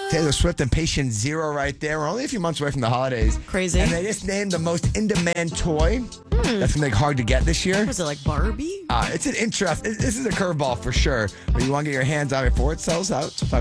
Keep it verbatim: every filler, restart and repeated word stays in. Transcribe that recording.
Taylor Swift and Patient Zero right there. We're only a few months away from the holidays. Crazy. And they just named the most in-demand toy that's going to be hard to get this year. Was it like Barbie? Uh, it's an interest. This is a curveball for sure. But you want to get your hands on it before it sells out. So